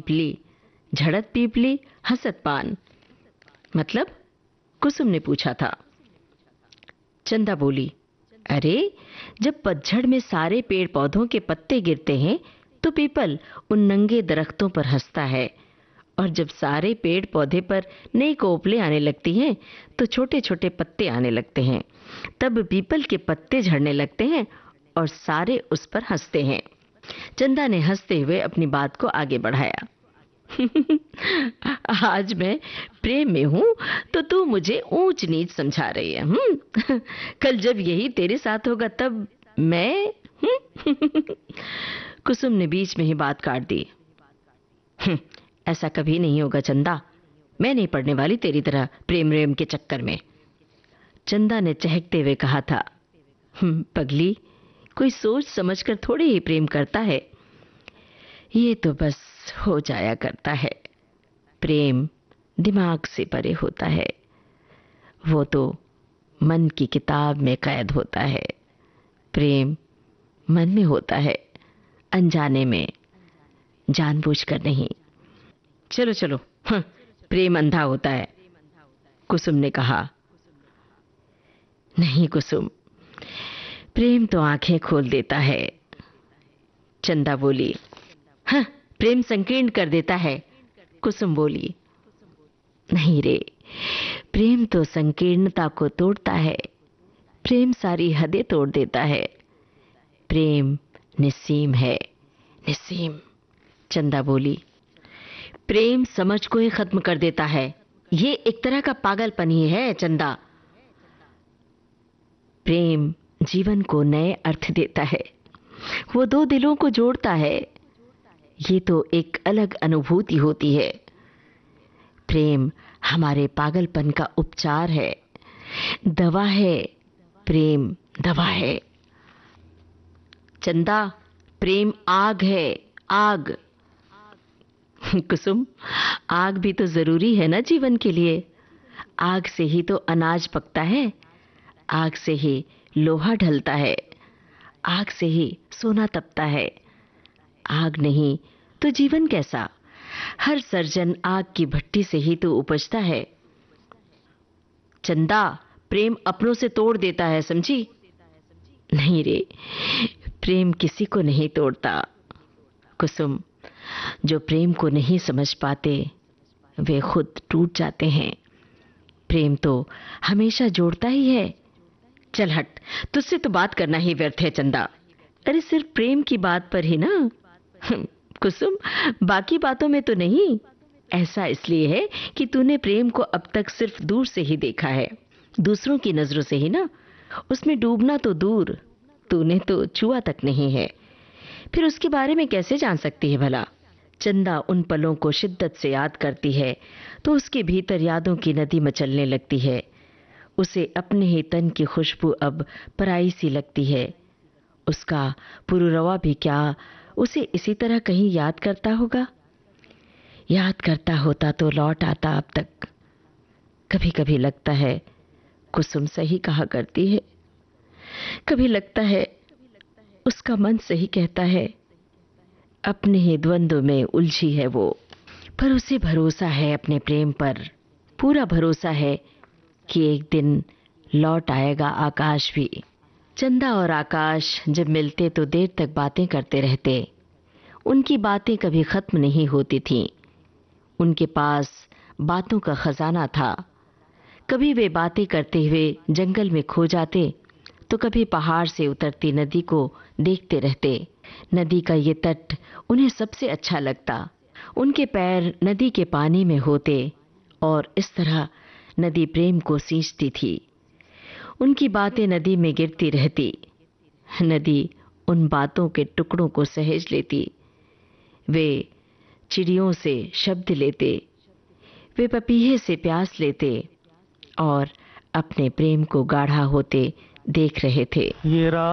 पीपली, झड़त पीपली हंसत पान। मतलब? कुसुम ने पूछा था। चंदा बोली, अरे जब पतझड़ में सारे पेड़ पौधों के पत्ते गिरते हैं तो पीपल उन नंगे दरख्तों पर हंसता है, और जब सारे पेड़ पौधे पर नई कोपलें आने लगती हैं तो छोटे छोटे पत्ते आने लगते हैं, तब पीपल के पत्ते झड़ने लगते हैं और सारे उस पर हंसते हैं। चंदा ने हंसते हुए अपनी बात को आगे बढ़ाया। आज मैं प्रेम में हूं तो तू मुझे ऊंच नीच समझा रही है। कल जब यही तेरे साथ होगा तब मैं कुसुम ने बीच में ही बात काट दी। ऐसा कभी नहीं होगा चंदा, मैं नहीं पड़ने वाली तेरी तरह प्रेम रेम के चक्कर में। चंदा ने चहकते हुए कहा था। पगली, कोई सोच समझकर थोड़ी ही प्रेम करता है, ये तो बस हो जाया करता है। प्रेम दिमाग से परे होता है, वो तो मन की किताब में कैद होता है। प्रेम मन में होता है, अनजाने में, जानबूझकर नहीं। चलो चलो, प्रेम अंधा होता है, कुसुम ने कहा। नहीं कुसुम, प्रेम तो आंखें खोल देता है, चंदा बोली। प्रेम संकीर्ण कर देता है, कुसुम बोली। नहीं रे, प्रेम तो संकीर्णता को तोड़ता है, प्रेम सारी हदें तोड़ देता है। प्रेम निस्सीम है, निस्सीम, चंदा बोली। प्रेम समझ को ही खत्म कर देता है, ये एक तरह का पागलपन ही है चंदा। प्रेम जीवन को नए अर्थ देता है, वो दो दिलों को जोड़ता है, ये तो एक अलग अनुभूति होती है। प्रेम हमारे पागलपन का उपचार है, दवा है, प्रेम दवा है। चंदा, प्रेम आग है, आग। कुसुम, आग भी तो जरूरी है ना जीवन के लिए। आग से ही तो अनाज पकता है, आग से ही लोहा ढलता है, आग से ही सोना तपता है। आग नहीं तो जीवन कैसा? हर सर्जन आग की भट्टी से ही तो उपजता है। चंदा, प्रेम अपनों से तोड़ देता है, समझी? नहीं रे, प्रेम किसी को नहीं तोड़ता। कुसुम, जो प्रेम को नहीं समझ पाते वे खुद टूट जाते हैं। प्रेम तो हमेशा जोड़ता ही है। चल हट, तुझसे तो बात करना ही व्यर्थ है चंदा। अरे सिर्फ प्रेम की बात पर ही ना कुसुम, बाकी बातों में तो नहीं। ऐसा इसलिए है कि तूने प्रेम को अब तक सिर्फ दूर से ही देखा है, दूसरों की नजरों से ही ना। उसमें डूबना तो दूर, तूने तो छुआ तक नहीं है, फिर उसके बारे में कैसे जान सकती है भला? चंदा उन पलों को शिद्दत से याद करती है तो उसके भीतर यादों की नदी मचलने लगती है। उसे अपने ही तन की खुशबू अब पराई सी लगती है। उसका पुरुरवा भी क्या उसे इसी तरह कहीं याद करता होगा? याद करता होता तो लौट आता अब तक। कभी कभी लगता है कुसुम सही कहा करती है, कभी लगता है उसका मन सही कहता है। अपने ही द्वंद्व में उलझी है वो, पर उसे भरोसा है अपने प्रेम पर, पूरा भरोसा है कि एक दिन लौट आएगा आकाश भी। चंदा और आकाश जब मिलते तो देर तक बातें करते रहते। उनकी बातें कभी खत्म नहीं होती थीं। उनके पास बातों का खजाना था। कभी वे बातें करते हुए जंगल में खो जाते तो कभी पहाड़ से उतरती नदी को देखते रहते। नदी का ये तट उन्हें सबसे अच्छा लगता। उनके पैर नदी के पानी में होते और इस तरह नदी प्रेम को सींचती थी। उनकी बातें नदी में गिरती रहती। नदी उन बातों के टुकड़ों को सहेज लेती। वे चिड़ियों से शब्द लेते, वे पपीहे से प्यास लेते और अपने प्रेम को गाढ़ा होते देख रहे थे। ये